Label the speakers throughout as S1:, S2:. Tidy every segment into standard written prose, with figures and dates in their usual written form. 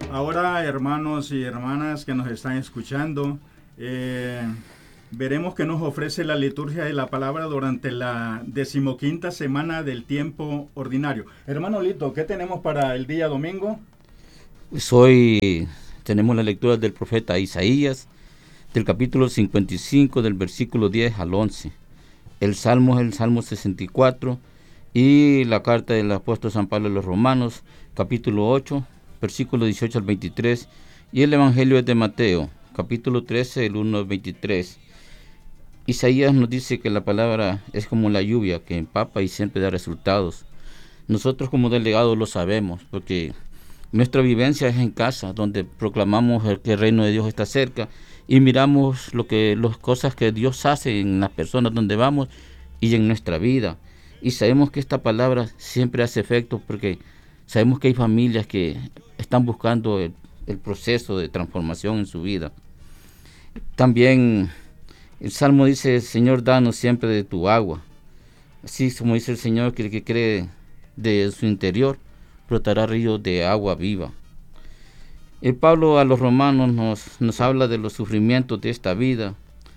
S1: Ahora, hermanos y hermanas que nos están escuchando, veremos que nos ofrece la liturgia de la palabra durante la 15ª semana del tiempo ordinario. Hermano Lito, ¿qué tenemos para el día domingo?
S2: Pues hoy tenemos la lectura del profeta Isaías, del capítulo 55, del versículo 10 al 11. El Salmo es el Salmo 64 y la carta del apóstol San Pablo a los Romanos, capítulo 8, versículo 18 al 23. Y el Evangelio es de Mateo, capítulo 13, el 1 al 23. Isaías nos dice que la palabra es como la lluvia que empapa y siempre da resultados. Nosotros como delegados lo sabemos, porque nuestra vivencia es en casa, donde proclamamos que el reino de Dios está cerca y miramos las cosas que Dios hace en las personas donde vamos y en nuestra vida. Y sabemos que esta palabra siempre hace efecto, porque sabemos que hay familias que están buscando el proceso de transformación en su vida. También el Salmo dice: Señor, danos siempre de tu agua. Así como dice el Señor, que el que cree de su interior brotará ríos de agua viva. El Pablo a los romanos nos habla de los sufrimientos de esta vida,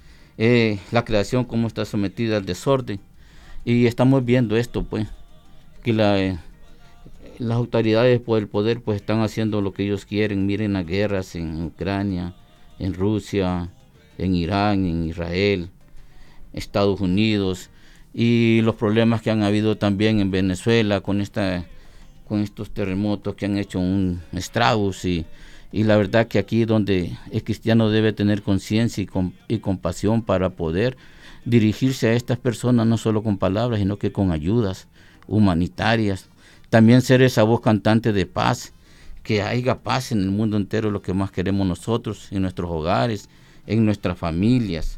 S2: la creación cómo está sometida al desorden, y estamos viendo esto, pues, que las autoridades por el poder pues están haciendo lo que ellos quieren. Miren las guerras en Ucrania, en Rusia, en Irán, en Israel, Estados Unidos, y los problemas que han habido también en Venezuela con estos terremotos que han hecho un estragos, y la verdad que aquí donde el cristiano debe tener conciencia y compasión para poder dirigirse a estas personas, no solo con palabras, sino que con ayudas humanitarias. También ser esa voz cantante de paz, que haya paz en el mundo entero, lo que más queremos nosotros, en nuestros hogares, en nuestras familias.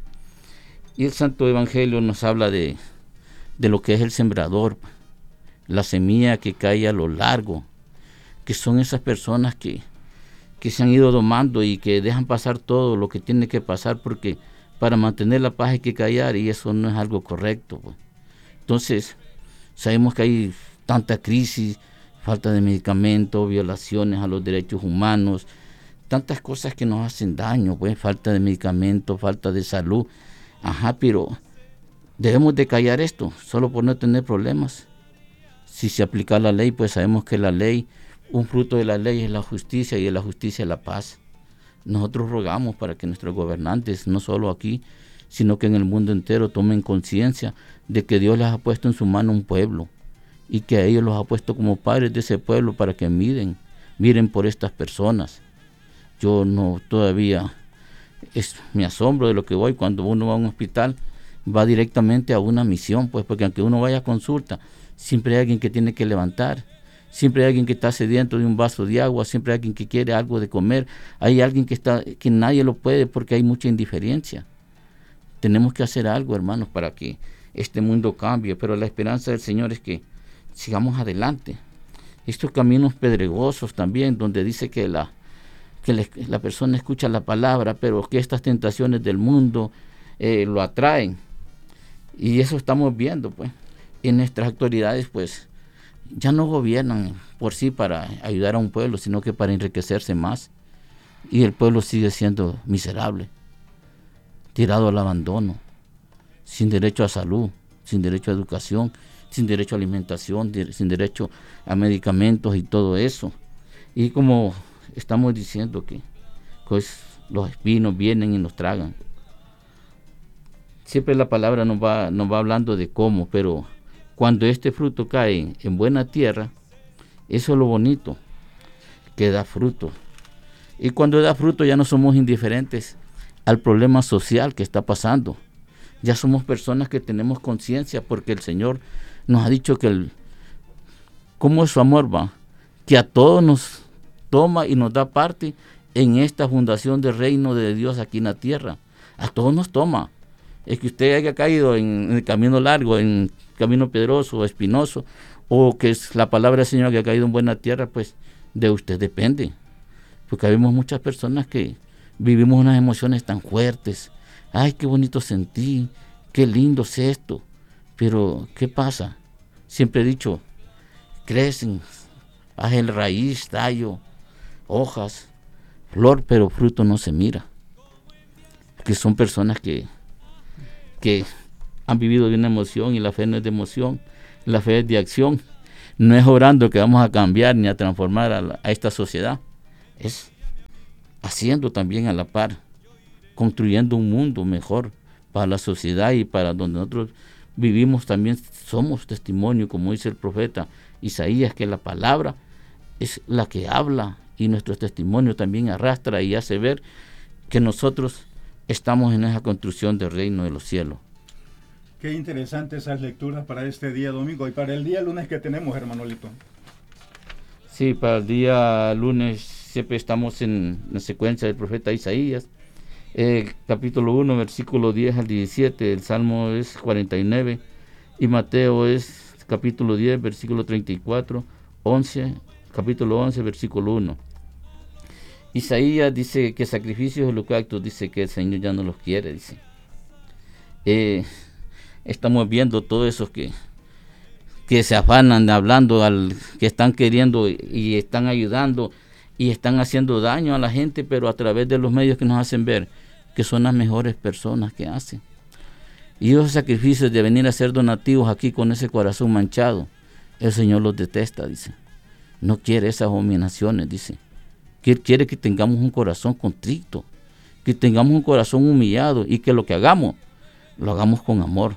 S2: Y el Santo Evangelio nos habla de lo que es el sembrador, la semilla que cae a lo largo, que son esas personas que se han ido domando y que dejan pasar todo lo que tiene que pasar, porque para mantener la paz hay que callar, y eso no es algo correcto, pues. Entonces, sabemos que hay tanta crisis, falta de medicamentos, violaciones a los derechos humanos, tantas cosas que nos hacen daño, pues, falta de medicamentos, falta de salud. Pero debemos de callar esto, solo por no tener problemas. Si se aplica la ley, pues sabemos que la ley, un fruto de la ley es la justicia, y de la justicia la paz. Nosotros rogamos para que nuestros gobernantes, no solo aquí, sino que en el mundo entero, tomen conciencia de que Dios les ha puesto en su mano un pueblo, y que a ellos los ha puesto como padres de ese pueblo para que miren por estas personas. Yo no todavía me asombro de lo que voy cuando uno va a un hospital, va directamente a una misión, pues, porque aunque uno vaya a consulta, siempre hay alguien que tiene que levantar, siempre hay alguien que está sediento de un vaso de agua, siempre hay alguien que quiere algo de comer, hay alguien que nadie lo puede porque hay mucha indiferencia. Tenemos que hacer algo, hermanos, para que este mundo cambie, pero la esperanza del Señor es que sigamos adelante. Estos caminos pedregosos también, donde dice que la persona escucha la palabra, pero que estas tentaciones del mundo lo atraen. Y eso estamos viendo, pues. Y nuestras autoridades, pues, ya no gobiernan por sí para ayudar a un pueblo, sino que para enriquecerse más. Y el pueblo sigue siendo miserable, tirado al abandono, sin derecho a salud, sin derecho a educación, sin derecho a alimentación, sin derecho a medicamentos y todo eso. Y como estamos diciendo que pues los espinos vienen y nos tragan. Siempre la palabra nos va hablando de cómo, pero cuando este fruto cae en buena tierra, eso es lo bonito, que da fruto. Y cuando da fruto ya no somos indiferentes al problema social que está pasando. Ya somos personas que tenemos conciencia, porque el Señor nos ha dicho que cómo es su amor, va, que a todos nos toma y nos da parte en esta fundación del reino de Dios aquí en la tierra. A todos nos toma. Es que usted haya caído en el camino largo, en camino pedroso o espinoso, o que es la palabra del Señor que ha caído en buena tierra, pues de usted depende. Porque vemos muchas personas que vivimos unas emociones tan fuertes. Ay, qué bonito sentí, qué lindo es esto. Pero, ¿qué pasa? Siempre he dicho, crecen, haz el raíz, tallo, hojas, flor, pero fruto no se mira. Que son personas que han vivido de una emoción, y la fe no es de emoción, la fe es de acción. No es orando que vamos a cambiar ni a transformar a esta sociedad, es haciendo también a la par, construyendo un mundo mejor para la sociedad y para donde nosotros vivimos. También somos testimonio, como dice el profeta Isaías, que la palabra es la que habla, y nuestro testimonio también arrastra y hace ver que nosotros estamos en esa construcción del reino de los cielos.
S1: Qué interesante esas lecturas para este día domingo. Y para el día lunes, ¿qué tenemos, hermano Lito?
S2: Sí, para el día lunes siempre estamos en la secuencia del profeta Isaías, capítulo 1, versículo 10 al 17, el Salmo es 49, y Mateo es capítulo 10, versículo 34, 11, capítulo 11, versículo 1. Isaías dice que sacrificios y holocaustos, dice que el Señor ya no los quiere, dice. Estamos viendo todos esos que se afanan hablando, que están queriendo y están ayudando y están haciendo daño a la gente, pero a través de los medios que nos hacen ver que son las mejores personas que hacen. Y esos sacrificios de venir a hacer donativos aquí con ese corazón manchado, el Señor los detesta, dice. No quiere esas abominaciones, dice. Quiere que tengamos un corazón contrito, que tengamos un corazón humillado, y que lo que hagamos, lo hagamos con amor.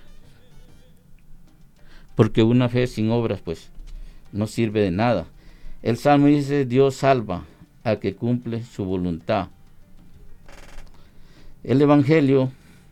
S2: Porque una fe sin obras, pues, no sirve de nada. El Salmo dice: Dios salva al que cumple su voluntad. El Evangelio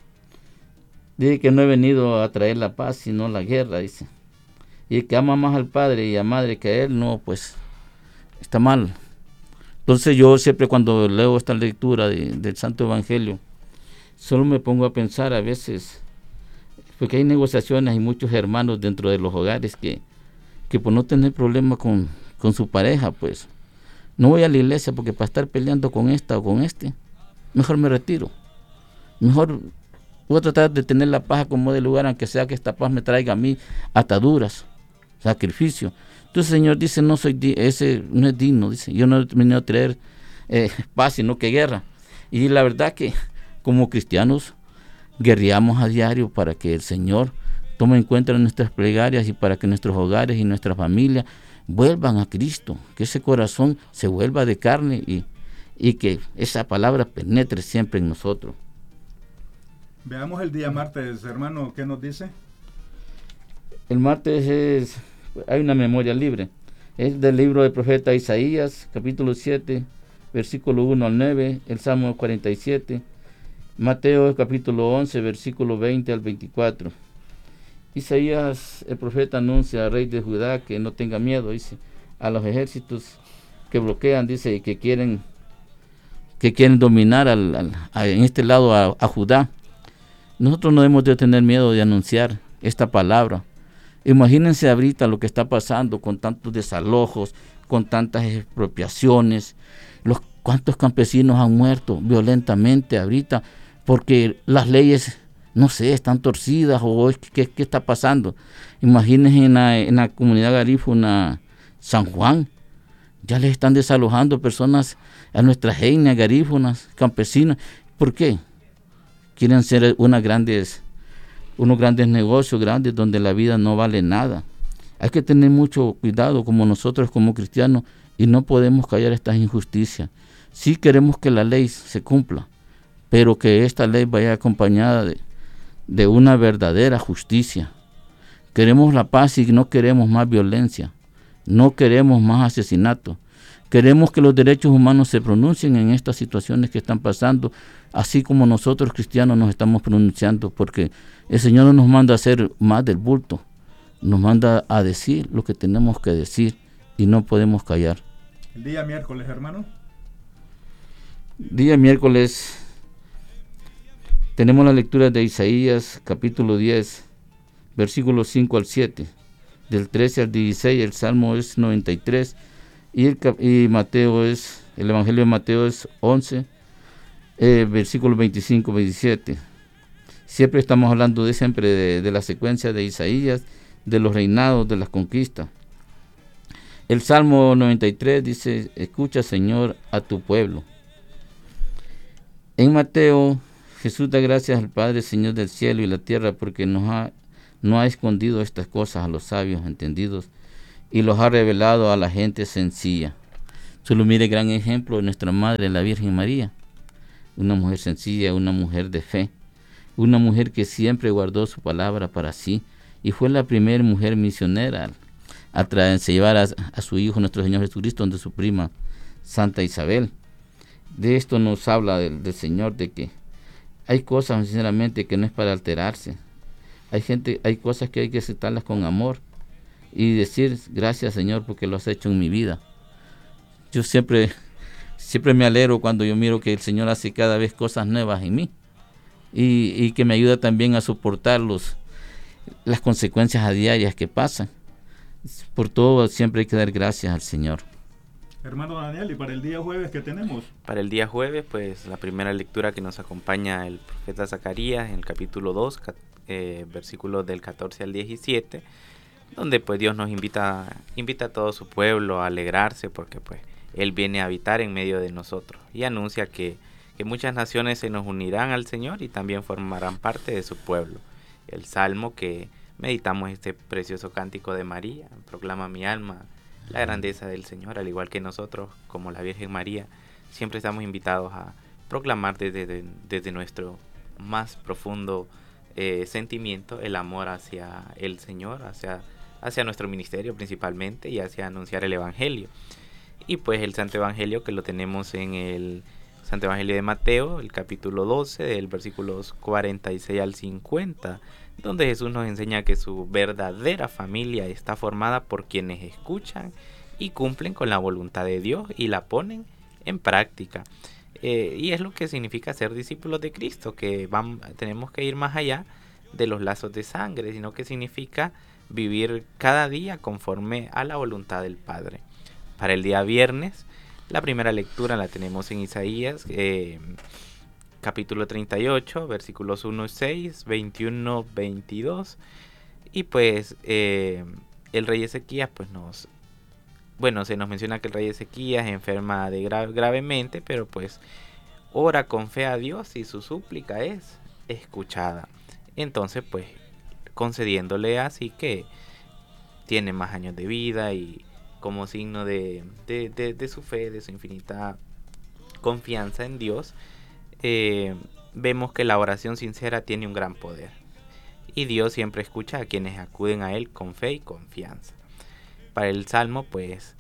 S2: dice que no he venido a traer la paz, sino la guerra, dice. Y el que ama más al padre y a madre que a él, no, pues, está mal. Entonces yo siempre, cuando leo esta lectura del Santo Evangelio, solo me pongo a pensar a veces, porque hay negociaciones y muchos hermanos dentro de los hogares que por no tener problemas con su pareja, pues, no voy a la iglesia porque para estar peleando con esta o con este, mejor me retiro. Mejor voy a tratar de tener la paz como de lugar, aunque sea que esta paz me traiga a mí ataduras, sacrificio. Entonces el Señor dice: no soy ese no es digno, dice. Yo no he venido a traer paz, sino que guerra. Y la verdad que como cristianos guerreamos a diario para que el Señor tome en cuenta nuestras plegarias, y para que nuestros hogares y nuestra familia vuelvan a Cristo, que ese corazón se vuelva de carne y que esa palabra penetre siempre en nosotros.
S1: Veamos el día martes, hermano, ¿qué nos dice?
S2: El martes hay una memoria libre. Es del libro del profeta Isaías, capítulo 7, versículo 1 al 9, el Salmo 47, Mateo capítulo 11, versículo 20 al 24. Isaías, el profeta, anuncia al rey de Judá que no tenga miedo, dice, a los ejércitos que bloquean, dice, y que quieren dominar en este lado a Judá. Nosotros no debemos de tener miedo de anunciar esta palabra. Imagínense ahorita lo que está pasando con tantos desalojos, con tantas expropiaciones, cuántos campesinos han muerto violentamente ahorita porque las leyes, no sé, están torcidas, o ¿qué está pasando? Imagínense en la comunidad garífuna San Juan, ya les están desalojando personas a nuestras etnias garífunas, campesinas. ¿Por qué? Quieren hacer unos grandes negocios grandes donde la vida no vale nada. Hay que tener mucho cuidado como nosotros, como cristianos, y no podemos callar estas injusticias. Sí queremos que la ley se cumpla, pero que esta ley vaya acompañada de una verdadera justicia. Queremos la paz y no queremos más violencia. No queremos más asesinato. Queremos que los derechos humanos se pronuncien en estas situaciones que están pasando, así como nosotros cristianos nos estamos pronunciando, porque el Señor no nos manda a hacer más del bulto, nos manda a decir lo que tenemos que decir y no podemos callar.
S1: El día miércoles, hermano.
S2: Día miércoles tenemos la lectura de Isaías, capítulo 10, versículos 5 al 7, del 13 al 16, el Salmo es 93, y Mateo el Evangelio de Mateo es 11, versículos 25-27. Siempre estamos hablando de la secuencia de Isaías, de los reinados, de las conquistas. El Salmo 93 dice, escucha Señor a tu pueblo. En Mateo, Jesús da gracias al Padre, Señor del cielo y la tierra, porque no ha escondido estas cosas a los sabios entendidos y los ha revelado a la gente sencilla. Solo mire el gran ejemplo de nuestra Madre, la Virgen María, una mujer sencilla, una mujer de fe, una mujer que siempre guardó su palabra para sí y fue la primera mujer misionera a llevar a su Hijo, nuestro Señor Jesucristo, donde su prima Santa Isabel. De esto nos habla del Señor, de que hay cosas, sinceramente, que no es para alterarse. Hay cosas que hay que aceptarlas con amor y decir, gracias Señor porque lo has hecho en mi vida. Yo siempre me alegro cuando yo miro que el Señor hace cada vez cosas nuevas en mí y que me ayuda también a soportar las consecuencias a diarias que pasan. Por todo siempre hay que dar gracias al Señor.
S1: Hermano Daniel, ¿y para el día jueves qué tenemos?
S3: Para el día jueves, pues la primera lectura que nos acompaña el profeta Zacarías en el capítulo 2, versículos del 14 al 17, donde pues Dios nos invita a todo su pueblo a alegrarse porque pues Él viene a habitar en medio de nosotros y anuncia que muchas naciones se nos unirán al Señor y también formarán parte de su pueblo. El Salmo que meditamos, este precioso cántico de María, proclama mi alma la grandeza del Señor, al igual que nosotros, como la Virgen María, siempre estamos invitados a proclamar desde nuestro más profundo sentimiento el amor hacia el Señor, hacia nuestro ministerio principalmente y hacia anunciar el Evangelio. Y pues el Santo Evangelio que lo tenemos en el Santo Evangelio de Mateo, el capítulo 12, del versículos 46 al 50, donde Jesús nos enseña que su verdadera familia está formada por quienes escuchan y cumplen con la voluntad de Dios y la ponen en práctica. Y es lo que significa ser discípulos de Cristo, que tenemos que ir más allá de los lazos de sangre, sino que significa vivir cada día conforme a la voluntad del Padre. Para el día viernes, la primera lectura la tenemos en Isaías, capítulo 38, versículos 1, 6, 21, 22. Y pues el rey Ezequías pues se nos menciona que el rey Ezequías enferma gravemente, pero pues ora con fe a Dios y su súplica es escuchada. Entonces pues concediéndole así que tiene más años de vida y como signo de su fe, de su infinita confianza en Dios, vemos que la oración sincera tiene un gran poder y Dios siempre escucha a quienes acuden a Él con fe y confianza. Para el Salmo pues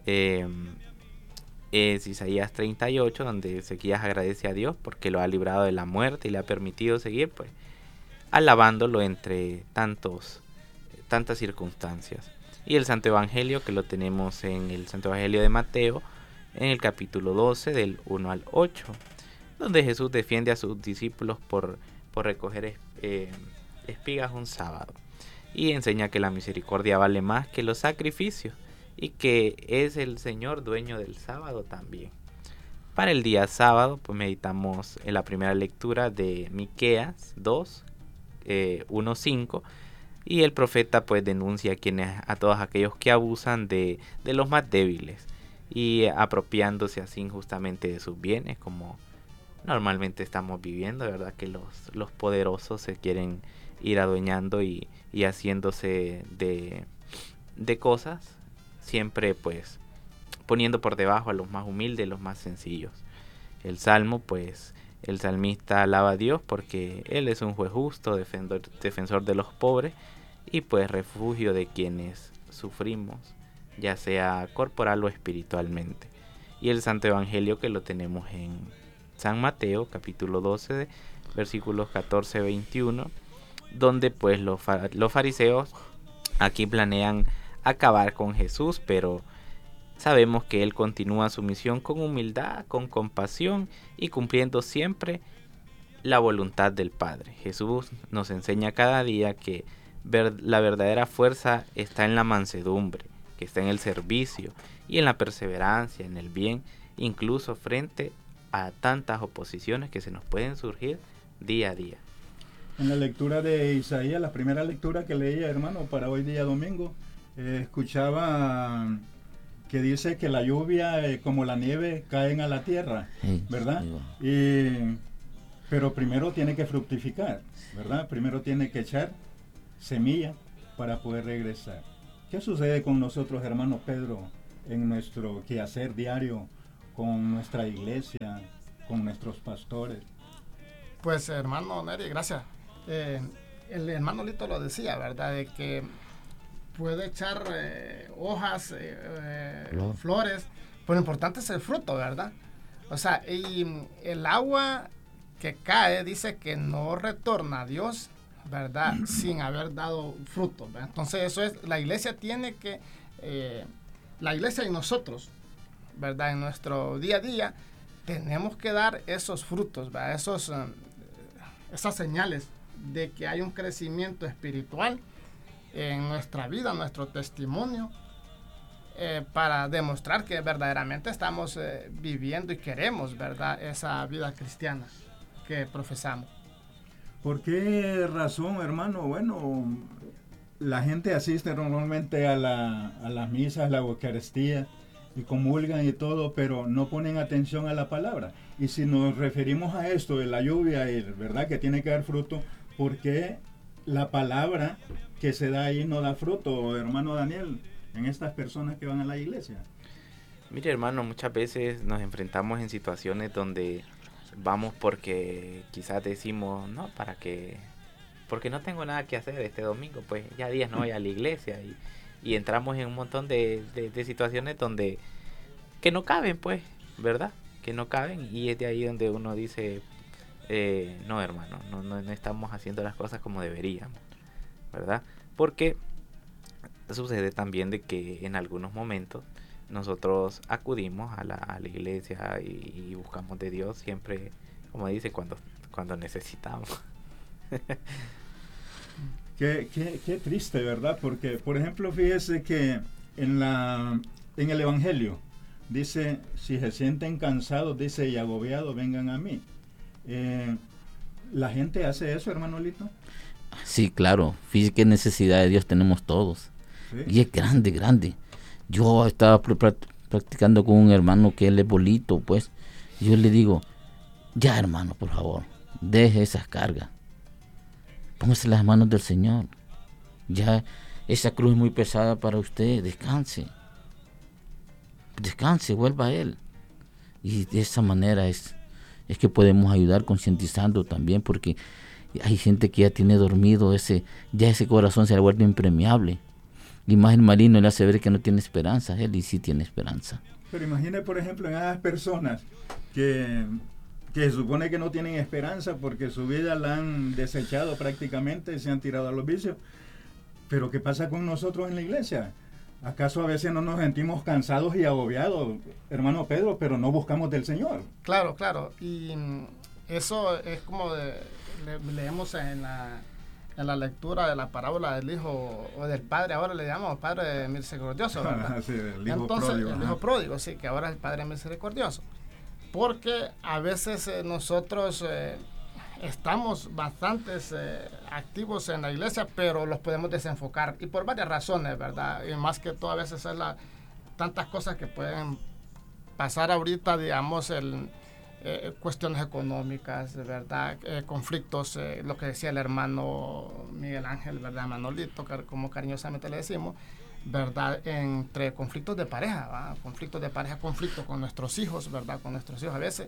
S3: es Isaías 38, donde Ezequías agradece a Dios porque lo ha librado de la muerte y le ha permitido seguir pues alabándolo entre tantas circunstancias. Y el Santo Evangelio que lo tenemos en el Santo Evangelio de Mateo, en el capítulo 12 del 1 al 8, donde Jesús defiende a sus discípulos por recoger espigas un sábado y enseña que la misericordia vale más que los sacrificios y que es el Señor dueño del sábado también. Para el día sábado pues meditamos en la primera lectura de Miqueas 2, 1, 5, y el profeta pues denuncia a todos aquellos que abusan de los más débiles y apropiándose así injustamente de sus bienes, como normalmente estamos viviendo, ¿verdad? Que los poderosos se quieren ir adueñando y haciéndose de cosas, siempre pues poniendo por debajo a los más humildes, los más sencillos. El Salmo pues el salmista alaba a Dios porque Él es un juez justo, defensor de los pobres y pues refugio de quienes sufrimos, ya sea corporal o espiritualmente. Y el Santo Evangelio que lo tenemos en San Mateo, capítulo 12, versículos 14-21, donde pues los fariseos aquí planean acabar con Jesús, pero sabemos que Él continúa su misión con humildad, con compasión y cumpliendo siempre la voluntad del Padre. Jesús nos enseña cada día que la verdadera fuerza está en la mansedumbre, que está en el servicio y en la perseverancia, en el bien, incluso frente a tantas oposiciones que se nos pueden surgir día a día.
S1: En la lectura de Isaías, la primera lectura que leía, hermano, para hoy día domingo, escuchaba que dice que la lluvia, como la nieve, caen a la tierra, ¿verdad? Pero primero tiene que fructificar, ¿verdad? Primero tiene que echar semilla para poder regresar. ¿Qué sucede con nosotros, hermano Pedro, en nuestro quehacer diario, con nuestra iglesia, con nuestros pastores?
S4: Pues, hermano Neri, gracias. El hermano Lito lo decía, ¿verdad? De que puede echar hojas, flores, pero lo importante es el fruto, ¿verdad? O sea, y el agua que cae dice que no retorna a Dios, ¿verdad? Sin haber dado fruto, ¿verdad? Entonces eso es, la iglesia tiene que, la iglesia y nosotros, ¿verdad? En nuestro día a día tenemos que dar esos frutos, ¿verdad? Esas señales de que hay un crecimiento espiritual en nuestra vida, nuestro testimonio, para demostrar que verdaderamente estamos viviendo y queremos, ¿verdad?, esa vida cristiana que profesamos.
S1: ¿Por qué razón, hermano? Bueno, la gente asiste normalmente a las misas, la Eucaristía, y comulgan y todo, pero no ponen atención a la palabra. Y si nos referimos a esto de la lluvia, ¿verdad?, que tiene que dar fruto, ¿por qué la palabra que se da ahí no da fruto, hermano Daniel, en estas personas que van a la iglesia?
S3: Mire, hermano, muchas veces nos enfrentamos en situaciones donde vamos porque quizás decimos, no, porque no tengo nada que hacer este domingo, pues ya días no voy a la iglesia, y entramos en un montón de situaciones donde que no caben, pues, ¿verdad? Que no caben, y es de ahí donde uno dice, no, hermano, no estamos haciendo las cosas como deberíamos, ¿verdad? Porque sucede también de que en algunos momentos nosotros acudimos a la iglesia y buscamos de Dios siempre, como dice, cuando necesitamos.
S1: Qué triste, ¿verdad? Porque, por ejemplo, fíjese que en el Evangelio dice, si se sienten cansados, dice, y agobiados, vengan a mí. ¿La gente hace eso, hermano Lito?
S2: Sí, claro. Fíjese qué necesidad de Dios tenemos todos. ¿Sí? Y es grande, grande. Yo estaba practicando con un hermano que él es bolito, pues. Yo le digo, ya, hermano, por favor, deje esas cargas. Póngase las manos del Señor. Ya esa cruz es muy pesada para usted. Descanse. Descanse, vuelva a Él. Y de esa manera es que podemos ayudar concientizando también, porque hay gente que ya tiene dormido ese corazón, se le vuelve impermeable. Y más el marino le hace ver que no tiene esperanza. Él y sí tiene esperanza.
S1: Pero imagine, por ejemplo, en esas personas que se supone que no tienen esperanza porque su vida la han desechado prácticamente, se han tirado a los vicios. Pero ¿qué pasa con nosotros en la iglesia? ¿Acaso a veces no nos sentimos cansados y agobiados, hermano Pedro, pero no buscamos del Señor?
S4: Claro, claro. Y eso es como leemos en la lectura de la parábola del hijo o del padre, ahora le llamamos padre misericordioso, ¿verdad?
S1: Sí, el hijo
S4: Entonces,
S1: pródigo.
S4: El hijo pródigo, sí, que ahora es el padre misericordioso. Porque a veces nosotros estamos bastante activos en la iglesia, pero los podemos desenfocar, y por varias razones, ¿verdad? Y más que todo a veces es tantas cosas que pueden pasar ahorita, digamos, cuestiones económicas, ¿verdad? Conflictos, lo que decía el hermano Miguel Ángel, ¿verdad? Manolito, como cariñosamente le decimos, ¿verdad? Entre conflictos de pareja, ¿verdad? Conflictos con nuestros hijos, ¿verdad? Con nuestros hijos a veces,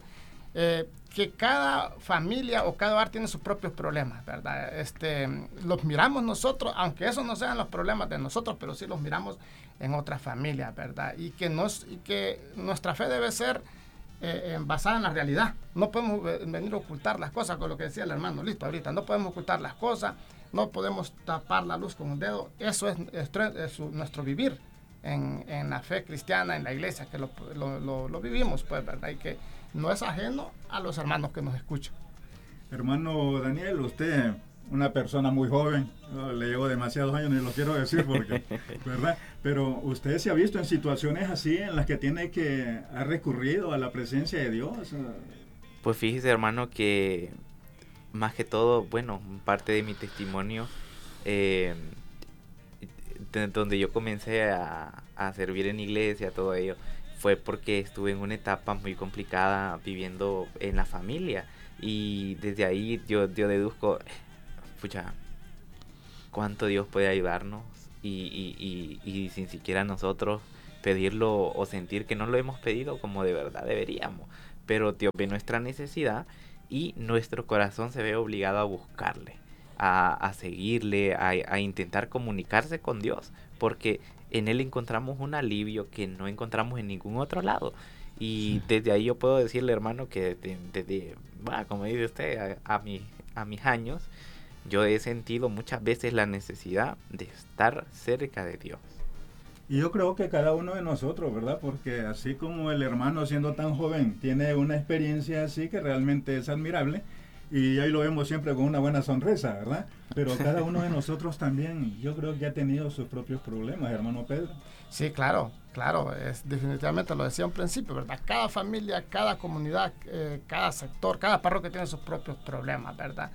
S4: que cada familia o cada hogar tiene sus propios problemas, ¿verdad? Los miramos nosotros, aunque esos no sean los problemas de nosotros, pero sí los miramos en otras familias, ¿verdad? Y que nuestra fe debe ser basada en la realidad. No podemos venir a ocultar las cosas, con lo que decía el hermano Listo ahorita. No podemos ocultar las cosas, no podemos tapar la luz con un dedo. Eso es nuestro vivir en la fe cristiana, en la iglesia, que lo vivimos, pues, ¿verdad? Y que no es ajeno a los hermanos que nos escuchan.
S1: Hermano Daniel, usted, una persona muy joven, le llevo demasiados años, ni lo quiero decir porque, ¿verdad? Pero usted se ha visto en situaciones así en las que ha recurrido a la presencia de Dios.
S3: Pues fíjese, hermano, que más que todo, bueno, parte de mi testimonio, donde yo comencé a servir en iglesia, todo ello, fue porque estuve en una etapa muy complicada viviendo en la familia. Y desde ahí yo deduzco, pucha, cuánto Dios puede ayudarnos y sin siquiera nosotros pedirlo o sentir que no lo hemos pedido como de verdad deberíamos. Pero Dios ve nuestra necesidad y nuestro corazón se ve obligado a buscarle, a seguirle, a intentar comunicarse con Dios, porque en Él encontramos un alivio que no encontramos en ningún otro lado. Y desde ahí yo puedo decirle, hermano, que desde como dice usted, a mis años, yo he sentido muchas veces la necesidad de estar cerca de Dios.
S1: Y yo creo que cada uno de nosotros, ¿verdad? Porque así como el hermano siendo tan joven tiene una experiencia así que realmente es admirable, y ahí lo vemos siempre con una buena sonrisa, ¿verdad? Pero cada uno de nosotros también, yo creo que ha tenido sus propios problemas, hermano Pedro.
S4: Sí, claro, definitivamente lo decía al principio, ¿verdad? Cada familia, cada comunidad, cada sector, cada parroquia tiene sus propios problemas, ¿verdad?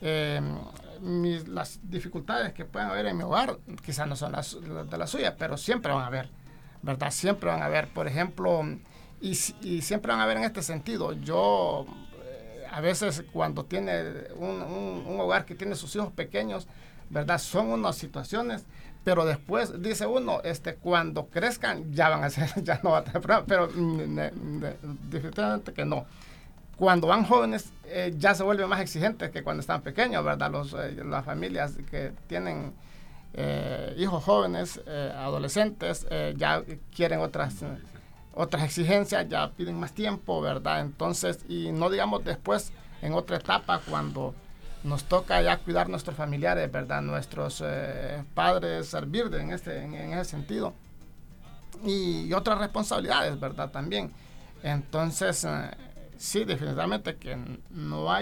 S4: Las dificultades que puedan haber en mi hogar quizás no son las de la suya, pero siempre van a haber, ¿verdad? Siempre van a haber, por ejemplo, y siempre van a haber en este sentido. Yo a veces cuando tiene un hogar que tiene sus hijos pequeños, ¿verdad? Son unas situaciones, pero después dice uno, cuando crezcan ya van a ser, ya no va a tener problemas, pero definitivamente que no. Cuando van jóvenes ya se vuelven más exigentes que cuando están pequeños, ¿verdad? Las familias que tienen hijos jóvenes, adolescentes, ya quieren otras exigencias, ya piden más tiempo, ¿verdad? Entonces, y no digamos después, en otra etapa, cuando nos toca ya cuidar nuestros familiares, ¿verdad? Nuestros padres, servir en ese sentido. Y otras responsabilidades, ¿verdad? También. Entonces, sí, definitivamente que no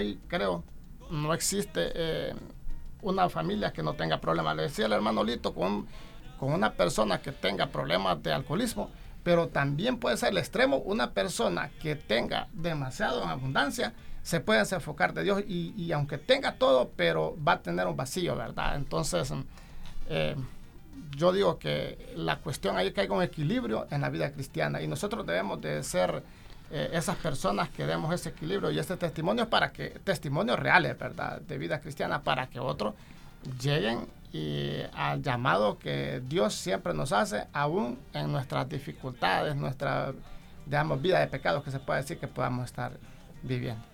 S4: existe una familia que no tenga problemas. Le decía el hermano Lito, con una persona que tenga problemas de alcoholismo, pero también puede ser el extremo, una persona que tenga demasiado en abundancia, se puede desenfocar de Dios y aunque tenga todo, pero va a tener un vacío, ¿verdad? Entonces, yo digo que la cuestión ahí es que hay un equilibrio en la vida cristiana y nosotros debemos de ser esas personas que demos ese equilibrio y este testimonio testimonios reales, ¿verdad? De vida cristiana para que otros lleguen al llamado que Dios siempre nos hace, aún en nuestras dificultades, nuestra, digamos, vida de pecados que se puede decir que podamos estar viviendo.